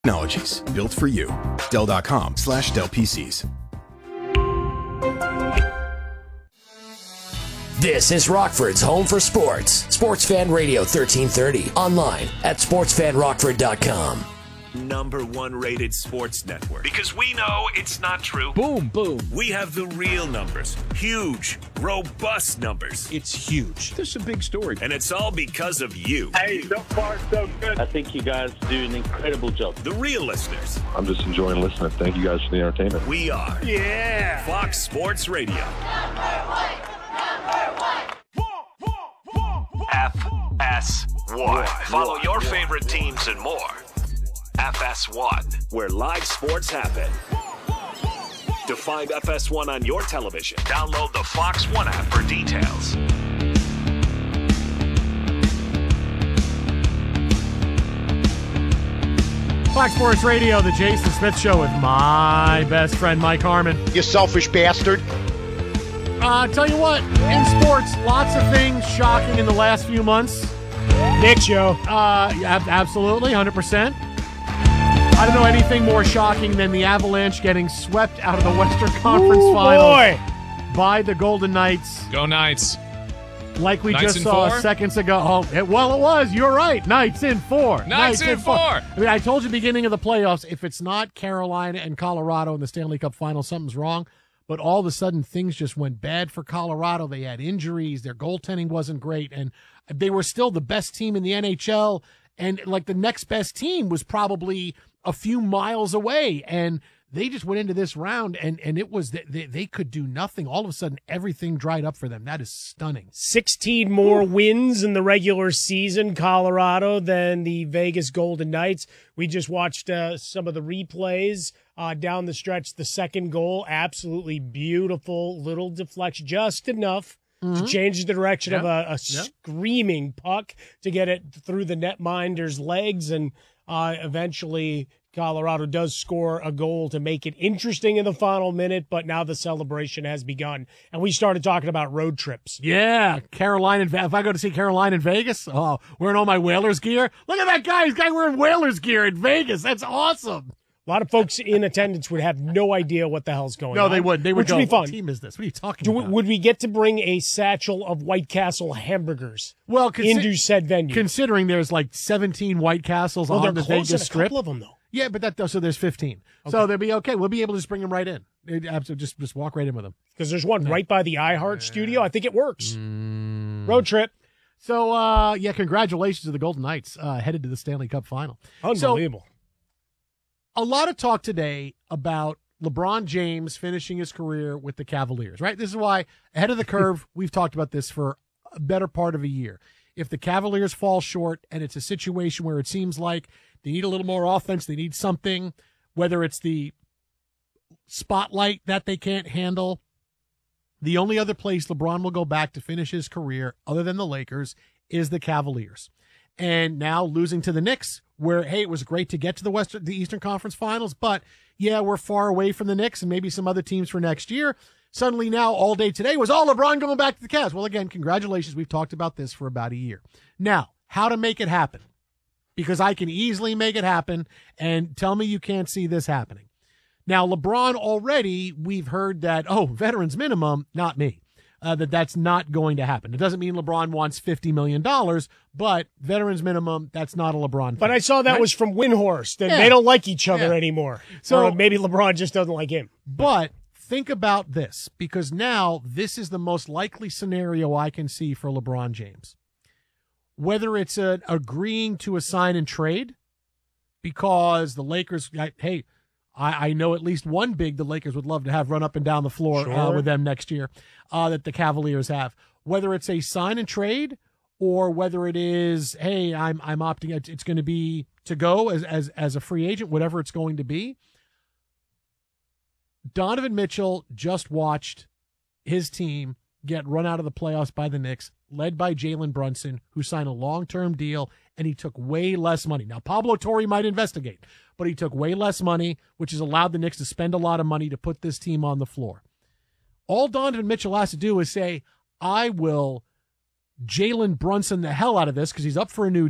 Technologies built for you. Dell.com/DellPCs. This is Rockford's home for sports. Sports Fan Radio 1330. Online at sportsfanrockford.com. Number one rated sports network. Because we know it's not true. Boom, boom. We have the real numbers. Huge, robust numbers. It's huge. This is a big story. And it's all because of you. Hey, so far so good. I think you guys do an incredible job. The real listeners. I'm just enjoying listening. Thank you guys for the entertainment. We are. Yeah. Fox Sports Radio. FS1. Follow your favorite teams and more. FS1, where live sports happen. To find FS1 on your television, download the Fox One app for details. Fox Sports Radio, the Jason Smith Show with my best friend, Mike Harmon. You selfish bastard. Tell you what, in sports, lots of things shocking in the last few months. Nick Show. Absolutely, 100%. I don't know anything more shocking than the Avalanche getting swept out of the Western Conference Finals by the Golden Knights. Go Knights. Like we Knights just saw 4? seconds ago. Oh, it was. You're right. Knights in 4. Knights in 4. I mean, I told you at the beginning of the playoffs, if it's not Carolina and Colorado in the Stanley Cup Final, something's wrong. But all of a sudden, things just went bad for Colorado. They had injuries. Their goaltending wasn't great. And they were still the best team in the NHL. And, like, the next best team was probably a few miles away. And they just went into this round, and it was they could do nothing. All of a sudden, everything dried up for them. That is stunning. 16 more wins in the regular season, Colorado, than the Vegas Golden Knights. We just watched some of the replays down the stretch. The second goal, absolutely beautiful. Little deflection, just enough to change the direction of a screaming puck to get it through the netminder's legs, and eventually Colorado does score a goal to make it interesting in the final minute, but now the celebration has begun. And we started talking about road trips. Yeah, Carolina. If I go to see Carolina in Vegas, wearing all my Whalers gear. Look at that guy. He's wearing Whalers gear in Vegas. That's awesome. A lot of folks in attendance would have no idea what the hell's going on. No, they wouldn't. They would go, be fun. What team is this? What are you talking about? Would we get to bring a satchel of White Castle hamburgers into said venue? Considering there's like 17 White Castles on the Vegas Strip. A couple of them, though. Yeah, but so there's 15. Okay. So they'll be okay. We'll be able to just bring them right in. Just walk right in with them. Because there's one right by the iHeart studio. I think it works. Road trip. So, congratulations to the Golden Knights headed to the Stanley Cup Final. Unbelievable. So, a lot of talk today about LeBron James finishing his career with the Cavaliers, right? This is why, ahead of the curve, we've talked about this for a better part of a year. If the Cavaliers fall short and it's a situation where it seems like they need a little more offense, they need something, whether it's the spotlight that they can't handle, the only other place LeBron will go back to finish his career, other than the Lakers, is the Cavaliers. And now losing to the Knicks, where, hey, it was great to get to the Eastern Conference Finals, but, yeah, we're far away from the Knicks and maybe some other teams for next year. Suddenly now, all day today was, LeBron going back to the Cavs. Well, again, congratulations. We've talked about this for about a year. Now, how to make it happen? Because I can easily make it happen, and tell me you can't see this happening. Now, LeBron already, we've heard that, veterans minimum, not me. That's not going to happen. It doesn't mean LeBron wants $50 million, but veterans minimum, that's not a LeBron thing. But I saw that was from Windhorst, and they don't like each other anymore. So or maybe LeBron just doesn't like him. But think about this, because now this is the most likely scenario I can see for LeBron James. Whether it's agreeing to a sign and trade, because the Lakers, hey, I know at least one big the Lakers would love to have run up and down the floor with them next year that the Cavaliers have. Whether it's a sign and trade or whether it is, hey, I'm opting, it's going to be to go as a free agent, whatever it's going to be. Donovan Mitchell just watched his team get run out of the playoffs by the Knicks, led by Jalen Brunson, who signed a long-term deal, and he took way less money. Now, Pablo Torre might investigate, but he took way less money, which has allowed the Knicks to spend a lot of money to put this team on the floor. All Donovan Mitchell has to do is say, I will Jalen Brunson the hell out of this, because he's up for a new deal.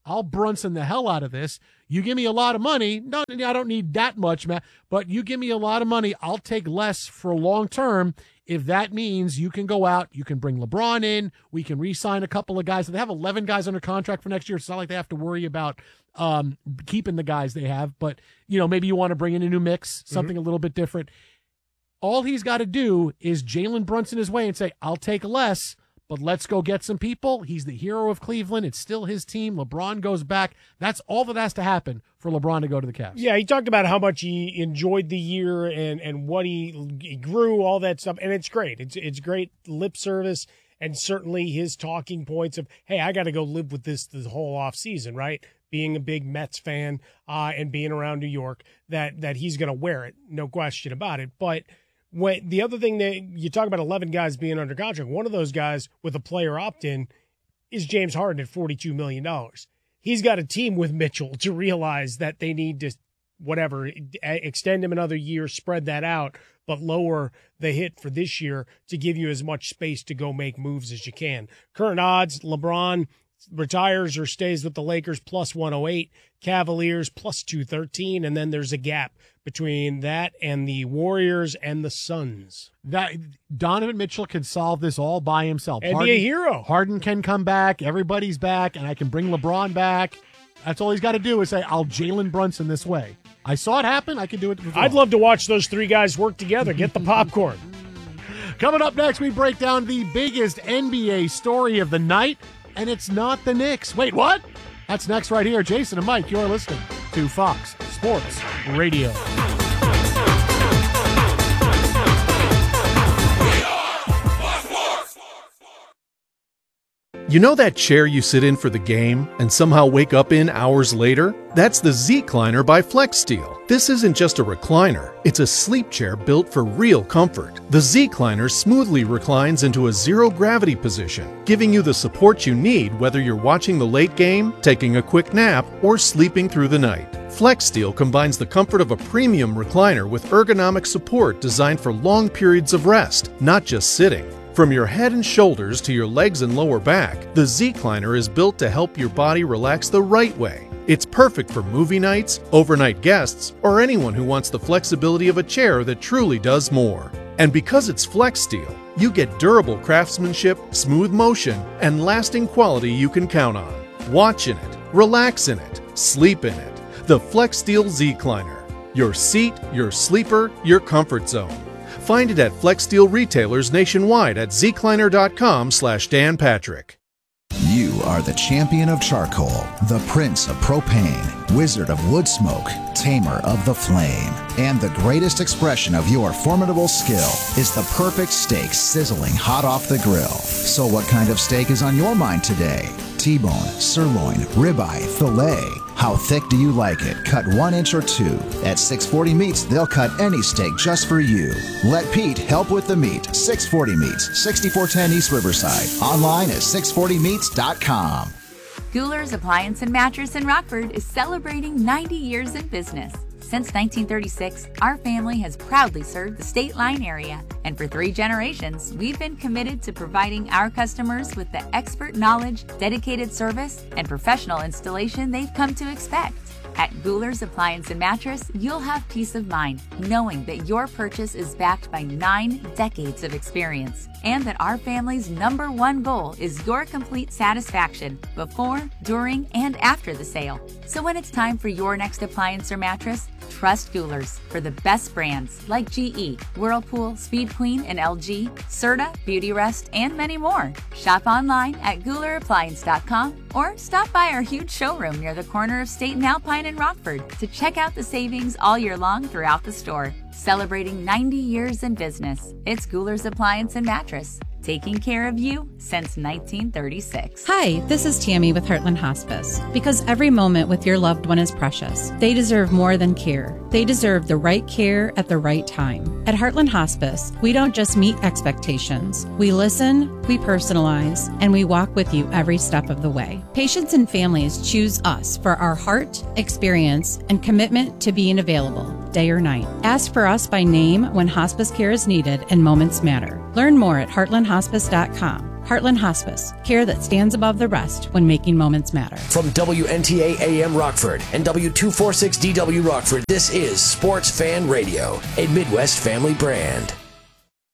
I'll Brunson the hell out of this. You give me a lot of money. No, I don't need that much, Matt, but you give me a lot of money. I'll take less for long term. If that means you can go out, you can bring LeBron in, we can re-sign a couple of guys. They have 11 guys under contract for next year. It's not like they have to worry about keeping the guys they have. But, maybe you want to bring in a new mix, something a little bit different. All he's got to do is Jalen Brunson his way and say, I'll take less, but let's go get some people. He's the hero of Cleveland. It's still his team. LeBron goes back. That's all that has to happen for LeBron to go to the Cavs. Yeah, he talked about how much he enjoyed the year and what he grew, all that stuff, and it's great. It's great lip service, and certainly his talking points of, hey, I got to go live with this the whole offseason, right? Being a big Mets fan and being around New York, that he's going to wear it, no question about it. But the other thing that you talk about 11 guys being under contract, one of those guys with a player opt-in is James Harden at $42 million. He's got a team with Mitchell to realize that they need to, extend him another year, spread that out, but lower the hit for this year to give you as much space to go make moves as you can. Current odds, LeBron retires or stays with the Lakers plus 108, Cavaliers plus 213, and then there's a gap between that and the Warriors and the Suns. That Donovan Mitchell can solve this all by himself. And be a hero. Harden can come back, everybody's back, and I can bring LeBron back. That's all he's got to do is say, I'll Jalen Brunson this way. I saw it happen, I can do it before. I'd love to watch those three guys work together. Get the popcorn. Coming up next, we break down the biggest NBA story of the night, and it's not the Knicks. Wait, what? That's next right here. Jason and Mike, you're listening to Fox Sports Radio. You know that chair you sit in for the game and somehow wake up in hours later? That's the Z-Cliner by FlexSteel. This isn't just a recliner, it's a sleep chair built for real comfort. The Z-Cliner smoothly reclines into a zero-gravity position, giving you the support you need whether you're watching the late game, taking a quick nap, or sleeping through the night. FlexSteel combines the comfort of a premium recliner with ergonomic support designed for long periods of rest, not just sitting. From your head and shoulders to your legs and lower back, the Z-Cliner is built to help your body relax the right way. It's perfect for movie nights, overnight guests, or anyone who wants the flexibility of a chair that truly does more. And because it's FlexSteel, you get durable craftsmanship, smooth motion, and lasting quality you can count on. Watch in it, relax in it, sleep in it. The FlexSteel Z-Cliner. Your seat, your sleeper, your comfort zone. Find it at FlexSteel retailers nationwide at zcliner.com/Dan Patrick. You are the champion of charcoal, the prince of propane, wizard of wood smoke, tamer of the flame. And the greatest expression of your formidable skill is the perfect steak sizzling hot off the grill. So what kind of steak is on your mind today? T-bone, sirloin, ribeye, filet. How thick do you like it? Cut 1 inch or 2. At 640 Meats, they'll cut any steak just for you. Let Pete help with the meat. 640 Meats, 6410 East Riverside. Online at 640meats.com. Gouler's Appliance and Mattress in Rockford is celebrating 90 years in business. Since 1936, our family has proudly served the State Line area, and for 3 generations, we've been committed to providing our customers with the expert knowledge, dedicated service, and professional installation they've come to expect. At Gouler's Appliance and Mattress, you'll have peace of mind knowing that your purchase is backed by 9 decades of experience, and that our family's #1 goal is your complete satisfaction before, during, and after the sale. So when it's time for your next appliance or mattress, trust Gouler's for the best brands like GE, Whirlpool, Speed Queen, and LG, Serta, Beautyrest, and many more. Shop online at GoulerAppliance.com or stop by our huge showroom near the corner of State and Alpine in Rockford to check out the savings all year long throughout the store. Celebrating 90 years in business, it's Gouler's Appliance and Mattress, taking care of you since 1936. Hi, this is Tammy with Heartland Hospice. Because every moment with your loved one is precious, they deserve more than care. They deserve the right care at the right time. At Heartland Hospice, we don't just meet expectations. We listen, we personalize, and we walk with you every step of the way. Patients and families choose us for our heart, experience, and commitment to being available, day or night. Ask for us by name when hospice care is needed and moments matter. Learn more at heartlandhospice.com. Heartland Hospice, care that stands above the rest when making moments matter. From WNTA AM Rockford and W246DW Rockford, this is Sports Fan Radio, a Midwest family brand.